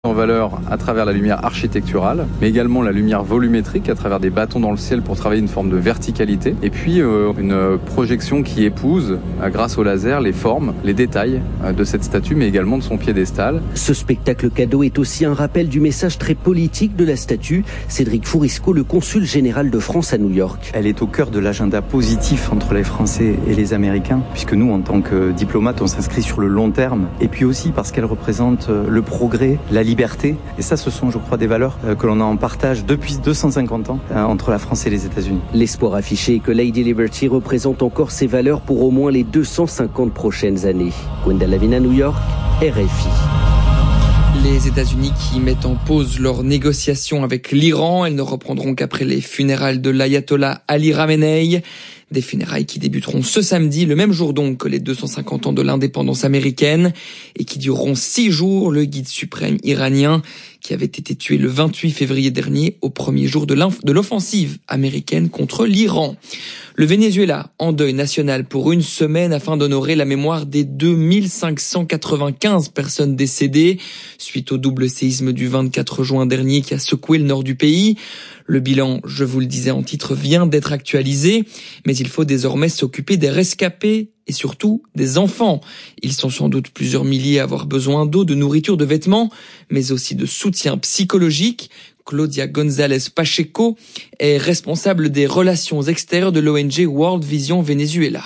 En valeur à travers la lumière architecturale, mais également la lumière volumétrique à travers des bâtons dans le ciel pour travailler une forme de verticalité. Et puis une projection qui épouse, grâce au laser, les formes, les détails de cette statue, mais également de son piédestal. Ce spectacle cadeau est aussi un rappel du message très politique de la statue. Cédric Fourisco, le consul général de France à New York. Elle est au cœur de l'agenda positif entre les Français et les Américains, puisque nous, en tant que diplomates, on s'inscrit sur le long terme. Et puis aussi parce qu'elle représente le progrès, la liberté. Et ça, ce sont, je crois, des valeurs que l'on a en partage depuis 250 ans entre la France et les États-Unis. L'espoir affiché est que Lady Liberty représente encore ces valeurs pour au moins les 250 prochaines années. Gwenda Lavina, New York, RFI. Les États-Unis qui mettent en pause leurs négociations avec l'Iran, elles ne reprendront qu'après les funérailles de l'ayatollah Ali Khamenei. Des funérailles qui débuteront ce samedi, le même jour donc que les 250 ans de l'indépendance américaine, et qui dureront 6 jours. Le guide suprême iranien, qui avait été tué le 28 février dernier, au premier jour de l'offensive américaine contre l'Iran. Le Venezuela en deuil national pour une semaine afin d'honorer la mémoire des 2595 personnes décédées suite au double séisme du 24 juin dernier qui a secoué le nord du pays. Le bilan, je vous le disais en titre, vient d'être actualisé, mais il faut désormais s'occuper des rescapés et surtout des enfants. Ils sont sans doute plusieurs milliers à avoir besoin d'eau, de nourriture, de vêtements, mais aussi de soutien psychologique. Claudia González Pacheco est responsable des relations extérieures de l'ONG World Vision Venezuela.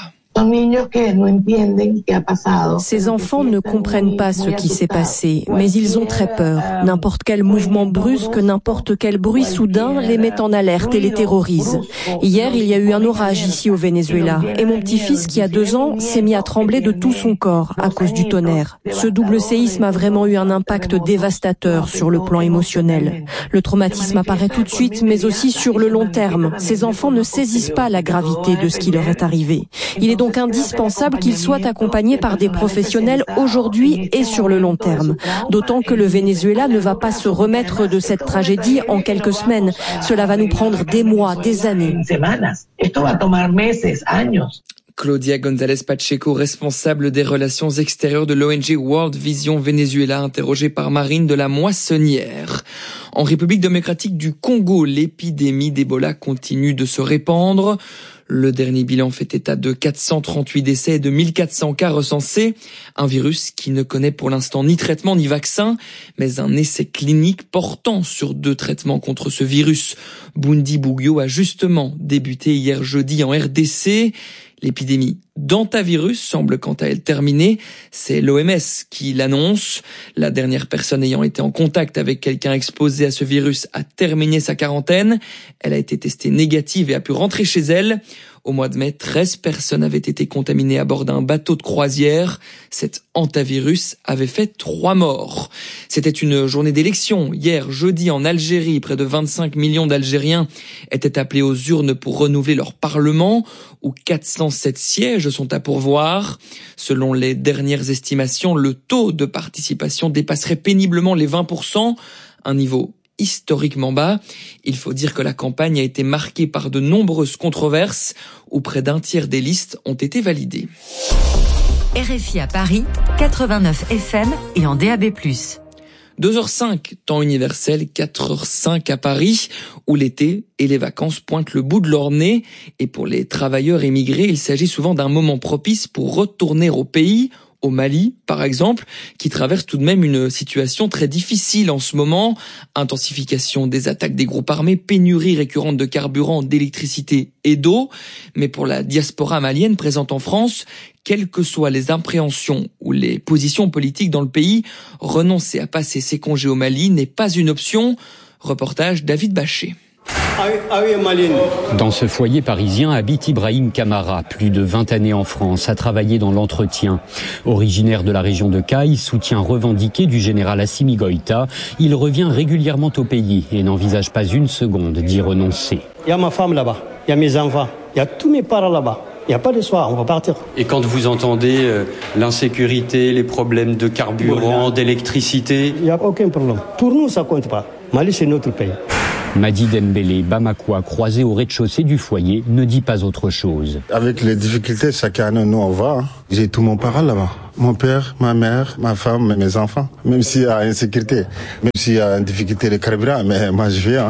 Ces enfants ne comprennent pas ce qui s'est passé, mais ils ont très peur. N'importe quel mouvement brusque, n'importe quel bruit soudain les met en alerte et les terrorise. Hier, il y a eu un orage ici au Venezuela et mon petit-fils qui a 2 ans s'est mis à trembler de tout son corps à cause du tonnerre. Ce double séisme a vraiment eu un impact dévastateur sur le plan émotionnel. Le traumatisme apparaît tout de suite, mais aussi sur le long terme. Ces enfants ne saisissent pas la gravité de ce qui leur est arrivé. Il est donc indispensable qu'ils soient accompagnés par des professionnels aujourd'hui et sur le long terme. D'autant que le Venezuela ne va pas se remettre de cette tragédie en quelques semaines. Cela va nous prendre des mois, des années. Claudia González Pacheco, responsable des relations extérieures de l'ONG World Vision Venezuela, interrogée par Marine de la Moissonnière. En République démocratique du Congo, l'épidémie d'Ebola continue de se répandre. Le dernier bilan fait état de 438 décès et de 1400 cas recensés. Un virus qui ne connaît pour l'instant ni traitement ni vaccin, mais un essai clinique portant sur 2 traitements contre ce virus. Bundibugyo a justement débuté hier jeudi en RDC. L'épidémie d'hantavirus semble quant à elle terminée. C'est l'OMS qui l'annonce. La dernière personne ayant été en contact avec quelqu'un exposé à ce virus a terminé sa quarantaine. Elle a été testée négative et a pu rentrer chez elle. Au mois de mai, 13 personnes avaient été contaminées à bord d'un bateau de croisière. Cet hantavirus avait fait 3 morts. C'était une journée d'élection. Hier, jeudi, en Algérie, près de 25 millions d'Algériens étaient appelés aux urnes pour renouveler leur parlement, où 407 sièges sont à pourvoir. Selon les dernières estimations, le taux de participation dépasserait péniblement les 20%, un niveau historiquement bas. Il faut dire que la campagne a été marquée par de nombreuses controverses où près d'un tiers des listes ont été validées. RFI à Paris, 89 FM et en DAB+. 2h05, temps universel, 4h05 à Paris, où l'été et les vacances pointent le bout de leur nez. Et pour les travailleurs émigrés, il s'agit souvent d'un moment propice pour retourner au pays, au Mali, par exemple, qui traverse tout de même une situation très difficile en ce moment. Intensification des attaques des groupes armés, pénurie récurrente de carburant, d'électricité et d'eau. Mais pour la diaspora malienne présente en France, quelles que soient les appréhensions ou les positions politiques dans le pays, renoncer à passer ses congés au Mali n'est pas une option. Reportage David Bachet. Dans ce foyer parisien habite Ibrahim Kamara, plus de 20 années en France, a travaillé dans l'entretien. Originaire de la région de Caille, soutien revendiqué du général Assimi Goïta, il revient régulièrement au pays et n'envisage pas une seconde d'y renoncer. Il y a ma femme là-bas, il y a mes enfants, il y a tous mes parents là-bas. Il n'y a pas de soir, on va partir. Et quand vous entendez l'insécurité, les problèmes de carburant, d'électricité... Il n'y a aucun problème. Pour nous, ça ne compte pas. Mali, c'est notre pays. Madi Dembélé, Bamako, croisé au rez-de-chaussée du foyer, ne dit pas autre chose. Avec les difficultés, chacun, nous, on va. J'ai tout mon parent là-bas. mon père, ma mère, ma femme, mes enfants. Même s'il y a insécurité, même s'il y a une difficulté de carburant, mais moi je viens.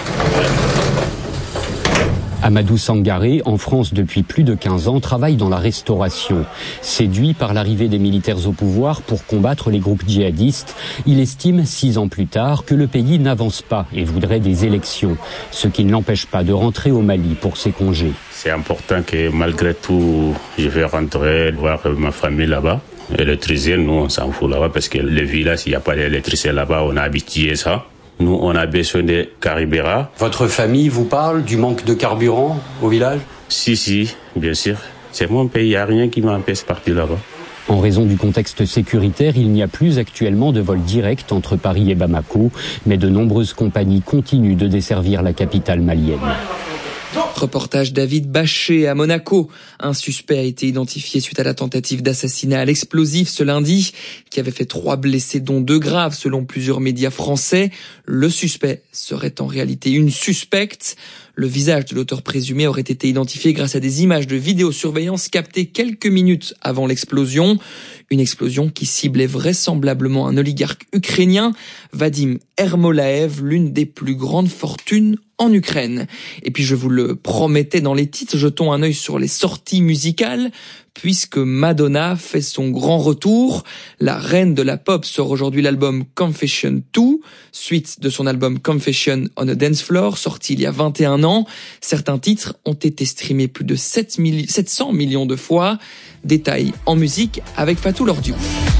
Amadou Sangaré, en France depuis plus de 15 ans, travaille dans la restauration. Séduit par l'arrivée des militaires au pouvoir pour combattre les groupes djihadistes, il estime 6 ans plus tard que le pays n'avance pas et voudrait des élections, ce qui ne l'empêche pas de rentrer au Mali pour ses congés. C'est important que malgré tout, je vais rentrer voir ma famille là-bas. Électricité, nous on s'en fout là-bas parce que le village, il n'y a pas d'électricité là-bas, on a habitué ça. Nous, on a besoin de carburant. Votre famille vous parle du manque de carburant au village ? Si, bien sûr. C'est mon pays, il n'y a rien qui m'empêche de partir là-bas. En raison du contexte sécuritaire, il n'y a plus actuellement de vol direct entre Paris et Bamako, mais de nombreuses compagnies continuent de desservir la capitale malienne. Reportage David Bachet à Monaco. Un suspect a été identifié suite à la tentative d'assassinat à l'explosif ce lundi, qui avait fait 3 blessés dont 2 graves selon plusieurs médias français. Le suspect serait en réalité une suspecte. Le visage de l'auteur présumé aurait été identifié grâce à des images de vidéosurveillance captées quelques minutes avant l'explosion. Une explosion qui ciblait vraisemblablement un oligarque ukrainien, Vadim Ermolaev, l'une des plus grandes fortunes en Ukraine. Et puis je vous le promettais dans les titres, jetons un œil sur les sorties musicales, puisque Madonna fait son grand retour. La reine de la pop sort aujourd'hui l'album Confession 2, suite de son album Confession on a Dance Floor, sorti il y a 21 ans. Certains titres ont été streamés plus de 700 millions de fois. Détails en musique avec Fatou Lordiou.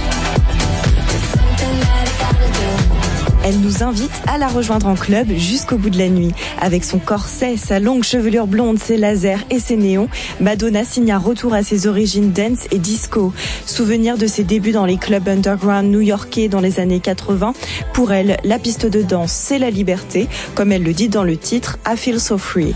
Elle nous invite à la rejoindre en club jusqu'au bout de la nuit. Avec son corset, sa longue chevelure blonde, ses lasers et ses néons, Madonna signe un retour à ses origines dance et disco. Souvenir de ses débuts dans les clubs underground new-yorkais dans les années 80. Pour elle, la piste de danse, c'est la liberté, comme elle le dit dans le titre I Feel So Free.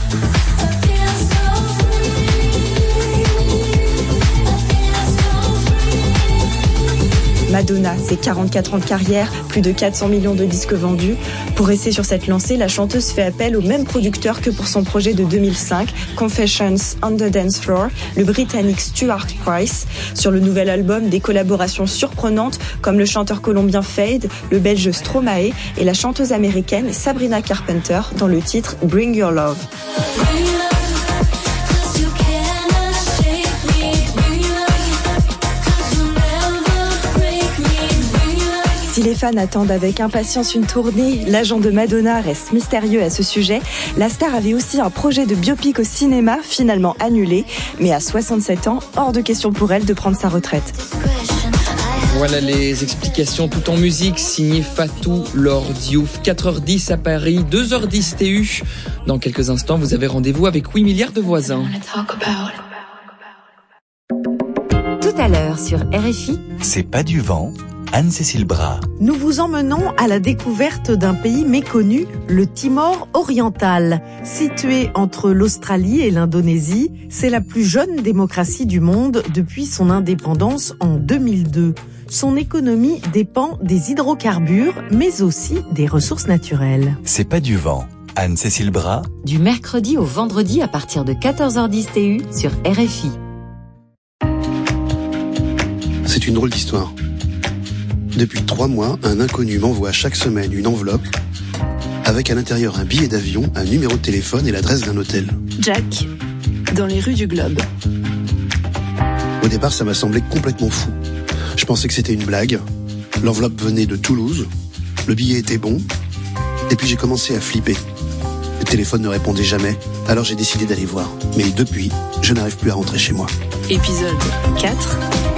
Madonna, c'est 44 ans de carrière, plus de 400 millions de disques vendus. Pour rester sur cette lancée, la chanteuse fait appel au même producteur que pour son projet de 2005, Confessions on the Dance Floor, le Britannique Stuart Price. Sur le nouvel album, des collaborations surprenantes comme le chanteur colombien Fade, le belge Stromae et la chanteuse américaine Sabrina Carpenter dans le titre Bring Your Love. Si les fans attendent avec impatience une tournée, l'agent de Madonna reste mystérieux à ce sujet. La star avait aussi un projet de biopic au cinéma, finalement annulé. Mais à 67 ans, hors de question pour elle de prendre sa retraite. Voilà les explications tout en musique, signé Fatou Lordiou. 4h10 à Paris, 2h10 TU. Dans quelques instants, vous avez rendez-vous avec 8 milliards de voisins. Tout à l'heure sur RFI. C'est pas du vent. Anne-Cécile Bras. Nous vous emmenons à la découverte d'un pays méconnu, le Timor oriental. Situé entre l'Australie et l'Indonésie, c'est la plus jeune démocratie du monde depuis son indépendance en 2002. Son économie dépend des hydrocarbures, mais aussi des ressources naturelles. C'est pas du vent. Anne-Cécile Bras. Du mercredi au vendredi à partir de 14h10 TU sur RFI. C'est une drôle d'histoire. Depuis 3 mois, un inconnu m'envoie chaque semaine une enveloppe avec à l'intérieur un billet d'avion, un numéro de téléphone et l'adresse d'un hôtel. Jack, dans les rues du Globe. Au départ, ça m'a semblé complètement fou. Je pensais que c'était une blague. L'enveloppe venait de Toulouse, le billet était bon, et puis j'ai commencé à flipper. Le téléphone ne répondait jamais, alors j'ai décidé d'aller voir. Mais depuis, je n'arrive plus à rentrer chez moi. Épisode 4.